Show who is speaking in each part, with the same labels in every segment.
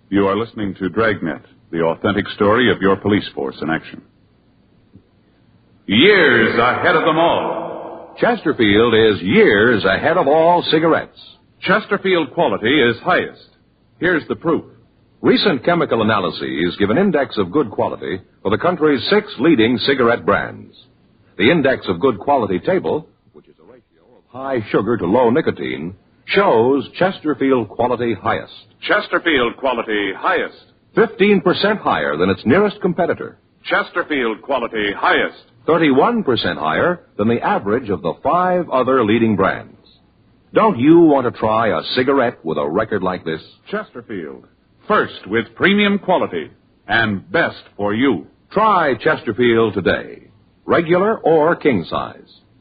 Speaker 1: You are listening to Dragnet, the authentic story of your police force in action. Years ahead of them all.
Speaker 2: Chesterfield is years ahead of all cigarettes.
Speaker 1: Chesterfield quality is highest. Here's the proof.
Speaker 2: Recent chemical analyses give an index of good quality for the country's 6 leading cigarette brands. The index of good quality table, which is a ratio of high sugar to low nicotine, shows Chesterfield quality highest.
Speaker 1: Chesterfield quality highest.
Speaker 2: 15% higher than its nearest competitor.
Speaker 1: Chesterfield quality highest.
Speaker 2: 31% higher than the average of the 5 other leading brands. Don't you want to try a cigarette with a record like this?
Speaker 1: Chesterfield. First with premium quality and best for you.
Speaker 2: Try Chesterfield today. Regular or king size.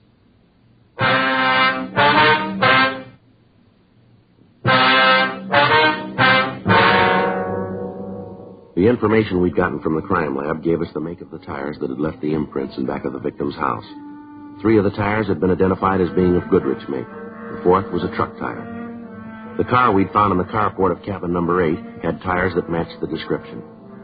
Speaker 3: The information we'd gotten from the crime lab gave us the make of the tires that had left the imprints in back of the victim's house. 3 of the tires had been identified as being of Goodrich make. The 4th was a truck tire. The car we'd found in the carport of cabin number 8 had tires that matched the description.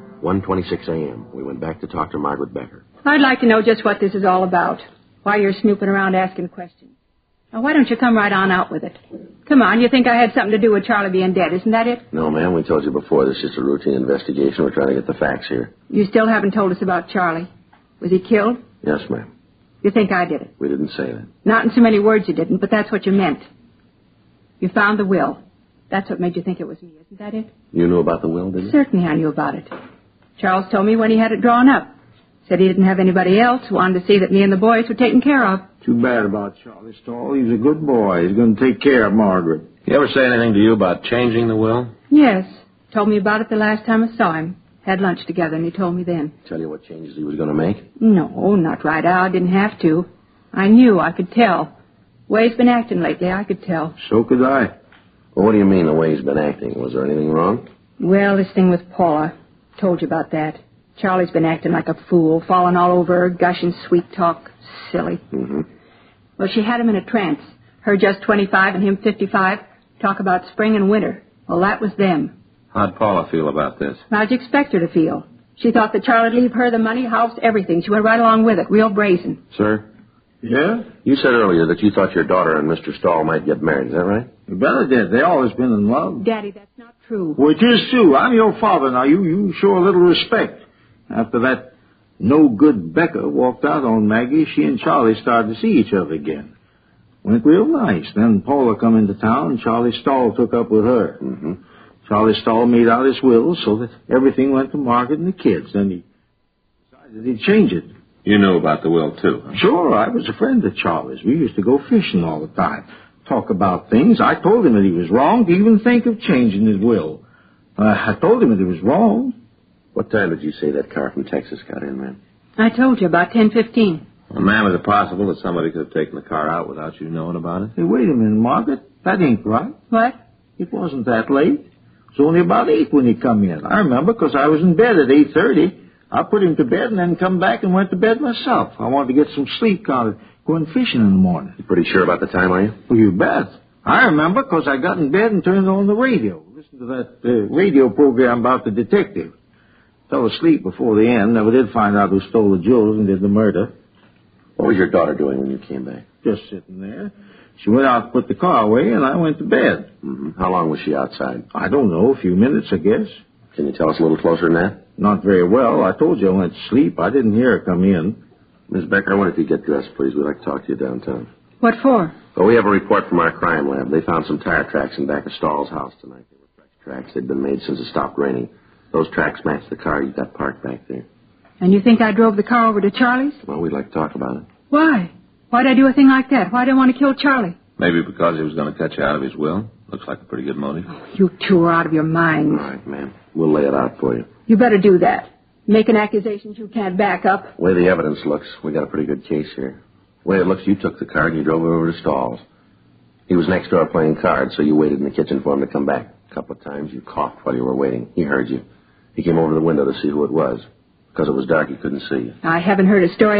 Speaker 3: 1:26 a.m. We went back to talk to Margaret Becker.
Speaker 4: I'd like to know just what this is all about. Why you're snooping around asking questions. Now, why don't you come right on out with it? Come on, you think I had something to do with Charlie being dead, isn't that it?
Speaker 3: No, ma'am, we told you before. This is just a routine investigation. We're trying to get the facts here.
Speaker 4: You still haven't told us about Charlie. Was he killed?
Speaker 3: Yes, ma'am.
Speaker 4: You think I did it?
Speaker 3: We didn't say that.
Speaker 4: Not in so many words you didn't, but that's what you meant. You found the will. That's what made you think it was me, isn't that it?
Speaker 3: You knew about the will, didn't you?
Speaker 4: Certainly I knew about it. Charles told me when he had it drawn up. Said he didn't have anybody else, wanted to see that me and the boys were taken care of.
Speaker 5: Too bad about Charlie Stahl. He was a good boy. He's going to take care of Margaret.
Speaker 6: He ever say anything to you about changing the will?
Speaker 4: Yes. Told me about it the last time I saw him. Had lunch together, and he told me then.
Speaker 3: Tell you what changes he was going to make?
Speaker 4: No, not right out. Didn't have to. I knew. I could tell. The way he's been acting lately, I could tell.
Speaker 5: So could I.
Speaker 3: Well, what do you mean, the way he's been acting? Was there anything wrong?
Speaker 4: Well, this thing with Paula. Told you about that. Charlie's been acting like a fool, falling all over her, gushing sweet talk. Silly.
Speaker 3: Mm-hmm.
Speaker 4: Well, she had him in a trance. Her just 25 and him 55. Talk about spring and winter. Well, that was them.
Speaker 6: How'd Paula feel about this?
Speaker 4: How'd you expect her to feel? She thought that Charlie'd leave her the money, house, everything. She went right along with it, real brazen.
Speaker 3: Sir?
Speaker 5: Yeah?
Speaker 3: You said earlier that you thought your daughter and Mr. Stahl might get married. Is that right?
Speaker 5: You better did. They always been in love.
Speaker 4: Daddy, that's not true.
Speaker 5: Well, it is true. I'm your father now. You show a little respect. After that no-good Becker walked out on Maggie, she and Charlie started to see each other again. Went real nice. Then Paula come into town, and Charlie Stahl took up with her.
Speaker 3: Mm-hmm.
Speaker 5: Charlie Stahl made out his will so that everything went to Margaret and the kids. Then he decided he'd change it.
Speaker 6: You knew about the will, too, huh?
Speaker 5: Sure, I was a friend of Charlie's. We used to go fishing all the time, talk about things. I told him that he was wrong to even think of changing his will. I told him that it was wrong.
Speaker 3: What time did you say that car from Texas got in, ma'am?
Speaker 4: I told you, about 10:15.
Speaker 6: Well, ma'am, is it possible that somebody could have taken the car out without you knowing about it?
Speaker 5: Hey, wait a minute, Margaret. That ain't right.
Speaker 4: What?
Speaker 5: It wasn't that late. It was only about 8 when he come in. I remember because I was in bed at 8:30. I put him to bed and then come back and went to bed myself. I wanted to get some sleep going fishing in the morning.
Speaker 3: You pretty sure about the time, are you?
Speaker 5: Well, you bet. I remember because I got in bed and turned on the radio. Listened to that radio program about the detective. Fell asleep before the end. Never did find out who stole the jewels and did the murder.
Speaker 3: What was your daughter doing when you came back?
Speaker 5: Just sitting there. She went out to put the car away, and I went to bed.
Speaker 3: Mm-hmm. How long was she outside?
Speaker 5: I don't know, a few minutes, I guess.
Speaker 3: Can you tell us a little closer than that?
Speaker 5: Not very well. I told you I went to sleep. I didn't hear her come in.
Speaker 3: Miss Becker, I wonder if you get dressed, please. We'd like to talk to you downtown.
Speaker 4: What for?
Speaker 3: Well, we have a report from our crime lab. They found some tire tracks in back of Stahl's house tonight. They were fresh tracks. They'd been made since it stopped raining. Those tracks match the car you got parked back there.
Speaker 4: And you think I drove the car over to Charlie's?
Speaker 3: Well, we'd like to talk about it.
Speaker 4: Why? Why'd I do a thing like that? Why'd I want to kill Charlie?
Speaker 6: Maybe because he was going to cut you out of his will. Looks like a pretty good motive.
Speaker 4: Oh, you two are out of your minds.
Speaker 3: All right, ma'am. We'll lay it out for you.
Speaker 4: You better do that. Making accusations you can't back up.
Speaker 3: The way the evidence looks, we got a pretty good case here. The way it looks, you took the car and you drove it over to Stahl's. He was next door playing cards, so you waited in the kitchen for him to come back. A couple of times you coughed while you were waiting. He heard you. He came over to the window to see who it was. Because it was dark, he couldn't see you.
Speaker 4: I haven't heard a story